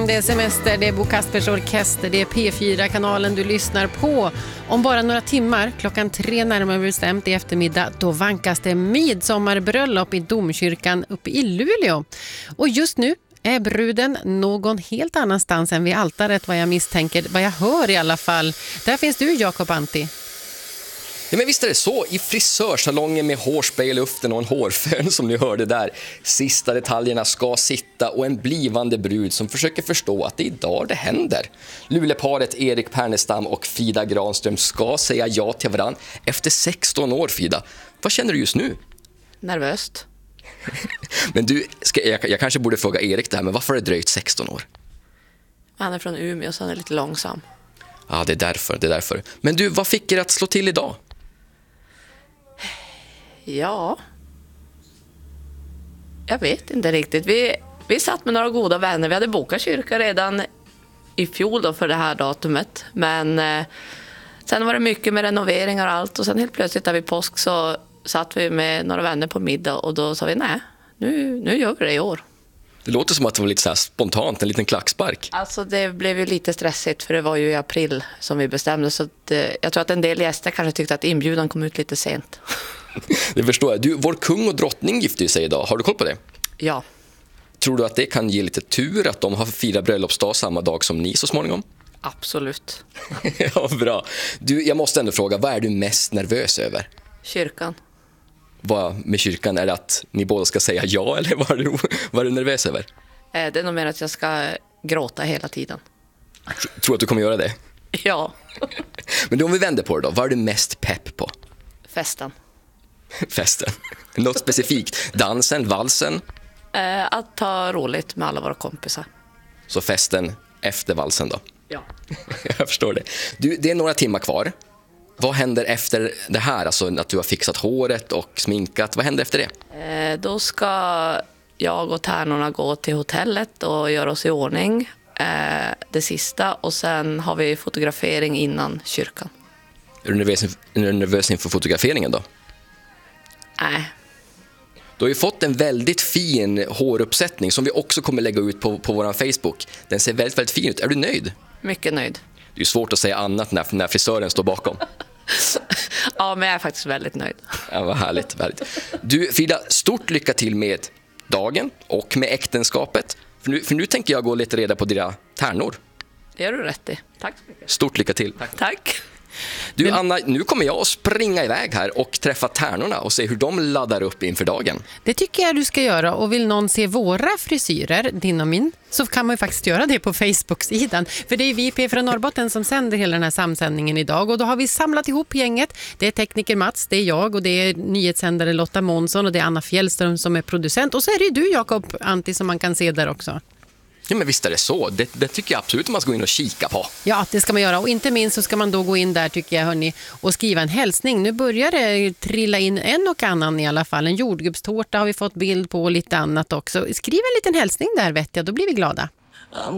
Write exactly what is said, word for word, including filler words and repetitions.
det är semester, det är Bo Kaspers Orkester, det är P fyra-kanalen du lyssnar på. Om bara några timmar, klockan tre närmare bestämt i eftermiddag, då vankas det midsommarbröllop i domkyrkan uppe i Luleå. Och just nu är bruden någon helt annanstans än vid altaret, vad jag misstänker, vad jag hör i alla fall. Där finns du, Jakob Antti. Ja, men visst är det så, i frisörsalongen med hårspray i luften och en hårfön som ni hörde där. Sista detaljerna ska sitta och en blivande brud som försöker förstå att det är idag det händer. Luleparet Erik Pernestam och Frida Granström ska säga ja till varann efter sexton år, Frida. Vad känner du just nu? Nervöst. Men du, ska, jag, jag kanske borde fråga Erik det här, men varför har det dröjt sexton år? Han är från Umeå så han är lite långsam. Ja, det är därför, det är därför. Men du, vad fick er att slå till idag? Ja, jag vet inte riktigt. Vi, vi satt med några goda vänner. Vi hade bokat kyrka redan i fjol då för det här datumet. Men eh, sen var det mycket med renoveringar och allt. Och sen helt plötsligt där vid påsk så satt vi med några vänner på middag. Och då sa vi, nej, nu, nu gör vi det i år. Det låter som att det var lite så här spontant, en liten klackspark. Alltså det blev ju lite stressigt för det var ju i april som vi bestämde. Så att, eh, jag tror att en del gäster kanske tyckte att inbjudan kom ut lite sent. Det förstår jag. Du, vår kung och drottning gifter sig idag. Har du koll på det? Ja. Tror du att det kan ge lite tur att de har firat bröllopsdag samma dag som ni så småningom? Absolut. Ja, bra. Du, jag måste ändå fråga, vad är du mest nervös över? Kyrkan. Vad med kyrkan? Är det att ni båda ska säga ja eller vad är du, vad är du nervös över? Eh, det är nog mer att jag ska gråta hela tiden. Tror du att du kommer göra det? Ja. Men då om vi vänder på det då, vad är du mest pepp på? Festen. Festen. Något specifikt? Dansen, valsen? Eh, att ha roligt med alla våra kompisar. Så festen efter valsen då? Ja. Jag förstår det. Du, det är några timmar kvar. Vad händer efter det här? Alltså att du har fixat håret och sminkat. Vad händer efter det? Eh, då ska jag och tärnorna gå till hotellet och göra oss i ordning. Eh, det sista. Och sen har vi fotografering innan kyrkan. Är du nervös, är du nervös inför fotograferingen då? Nej. Du har ju fått en väldigt fin håruppsättning som vi också kommer lägga ut på, på vår Facebook. Den ser väldigt, väldigt fin ut. Är du nöjd? Mycket nöjd. Det är svårt att säga annat när, när frisören står bakom. Ja, men jag är faktiskt väldigt nöjd. Ja, vad härligt, härligt. Du, Frida, stort lycka till med dagen och med äktenskapet. För nu, för nu tänker jag gå lite reda på dina tärnor. Det gör du rätt i. Tack så mycket. Stort lycka till. Tack. Tack. Du, Anna, nu kommer jag att springa iväg här och träffa tärnorna och se hur de laddar upp inför dagen. Det tycker jag du ska göra, och vill någon se våra frisyrer, din och min, så kan man ju faktiskt göra det på Facebook-sidan. För det är vi P från Norrbotten som sänder hela den här samsändningen idag, och då har vi samlat ihop gänget. Det är tekniker Mats, det är jag, och det är nyhetssändare Lotta Månsson, och det är Anna Fjällström som är producent, och så är det du, Jakob Antti, som man kan se där också. Ja, men visst är det så. Det, det tycker jag absolut att man ska gå in och kika på. Ja, det ska man göra. Och inte minst så ska man då gå in där, tycker jag, hörni, och skriva en hälsning. Nu börjar det trilla in en och annan i alla fall. En jordgubbstårta har vi fått bild på och lite annat också. Skriv en liten hälsning där, vet jag. Då blir vi glada.